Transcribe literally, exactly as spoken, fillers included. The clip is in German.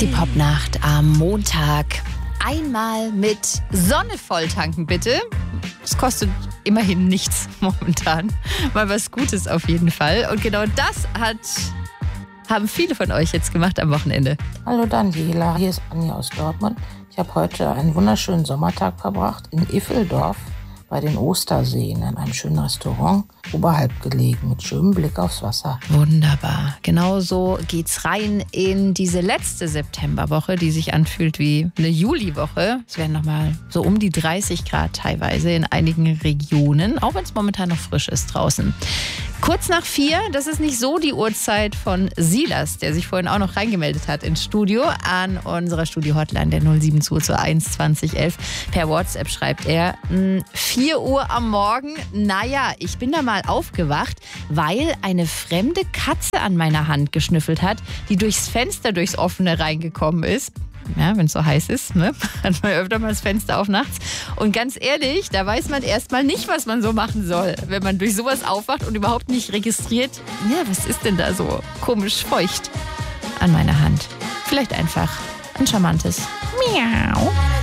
Die Popnacht am Montag. Einmal mit Sonne volltanken, bitte. Es kostet immerhin nichts momentan. Mal was Gutes auf jeden Fall. Und genau das hat, haben viele von euch jetzt gemacht am Wochenende. Hallo Daniela, hier ist Anja aus Dortmund. Ich habe heute einen wunderschönen Sommertag verbracht in Iffeldorf bei den Osterseen in einem schönen Restaurant, oberhalb gelegen, mit schönem Blick aufs Wasser. Wunderbar. Genau so geht's rein in diese letzte Septemberwoche, die sich anfühlt wie eine Juliwoche. Es werden nochmal so um die dreißig Grad teilweise in einigen Regionen, auch wenn es momentan noch frisch ist draußen. Kurz nach vier, das ist nicht so die Uhrzeit von Silas, der sich vorhin auch noch reingemeldet hat ins Studio, an unserer Studio-Hotline der null sieben zwei zwei eins zwanzig elf. Per WhatsApp schreibt er, vier Uhr am Morgen, naja, ich bin da mal aufgewacht, weil eine fremde Katze an meiner Hand geschnüffelt hat, die durchs Fenster, durchs Offene reingekommen ist. Ja, wenn es so heiß ist, ne? Hat man öfter mal das Fenster auf nachts. Und ganz ehrlich, da weiß man erstmal nicht, was man so machen soll, wenn man durch sowas aufwacht und überhaupt nicht registriert, ja, was ist denn da so komisch feucht an meiner Hand? Vielleicht einfach ein charmantes Miau.